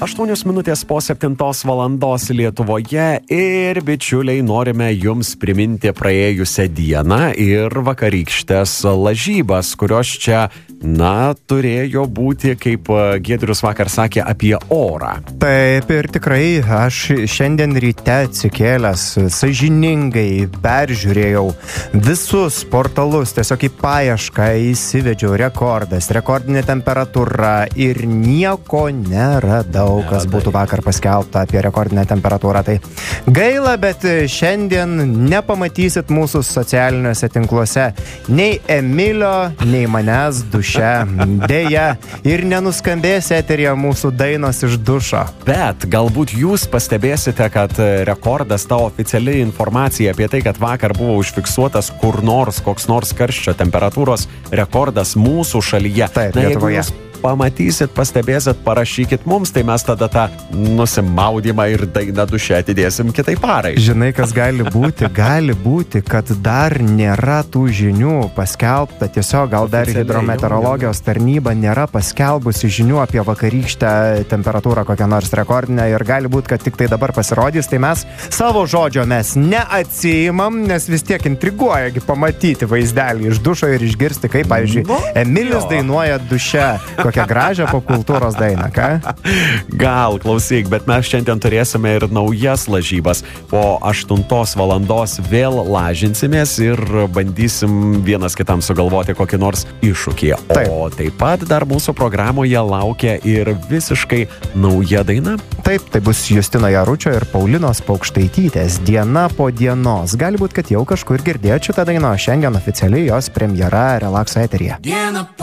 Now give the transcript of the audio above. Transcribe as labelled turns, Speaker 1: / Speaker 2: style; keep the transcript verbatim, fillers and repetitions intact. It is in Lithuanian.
Speaker 1: aštuonios minutės po septintos valandos Lietuvoje ir, bičiuliai, norime jums priminti praėjusią dieną ir vakarykštės lažybas, kurios čia, na, turėjo būti, kaip Giedrius vakar sakė, apie orą.
Speaker 2: Taip, ir tikrai aš šiandien ryte atsikėlęs sąžiningai peržiūrėjau visus portalus, tiesiog į paiešką įsivedžiau rekordas, rekordinė temperatūra ir nieko neradau, kas būtų vakar paskelbta apie rekordinę temperatūrą. Tai gaila, bet šiandien nepamatysit mūsų socialiniuose tinkluose nei Emilio, nei manęs duše. Deja, ir nenuskambės eteryje mūsų dainos iš dušo.
Speaker 1: Bet galbūt jūs pastebėsite, kad rekordas, ta oficiali informacija apie tai, kad vakar buvo užfiksuotas kur nors, koks nors karščio temperatūros rekordas mūsų šalyje.
Speaker 2: Taip,
Speaker 1: Na,
Speaker 2: Lietuvoje.
Speaker 1: pamatysit, pastebėsit, parašykit mums, tai mes tada tą nusimaudimą ir dainą duše atidėsim kitai parai.
Speaker 2: Žinai, kas gali būti? Gali būti, kad dar nėra tų žinių paskelbta. Tiesiog gal dar
Speaker 1: Oficialiai,
Speaker 2: hidrometeorologijos tarnyba nėra paskelbusi žinių apie vakarykštę temperatūrą kokią nors rekordinę ir gali būti, kad tik tai dabar pasirodys. Tai mes savo žodžio mes neatsiimam, nes vis tiek intriguojagi pamatyti vaizdelį iš dušo ir išgirsti, kaip, pavyzdžiui,
Speaker 1: Nu,
Speaker 2: Emilis
Speaker 1: jo.
Speaker 2: dainuoja duše. Kokią gražią popkultūros dainą, ką?
Speaker 1: Gal, klausyk, bet mes šiandien turėsime ir naujas lažybas. Po aštuntos valandos vėl lažinsimės ir bandysim vienas kitam sugalvoti kokį nors iššūkį. O
Speaker 2: Taip.
Speaker 1: taip pat dar mūsų programoje laukia ir visiškai nauja daina.
Speaker 2: Taip, tai bus Justino Jaručio ir Paulinos Paukštaitytės Diena po dienos. Gali būti, kad jau kažkur girdėjote šitą dainą, o šiandien oficialiai jos premjera Relakso eteryje.
Speaker 3: Diena po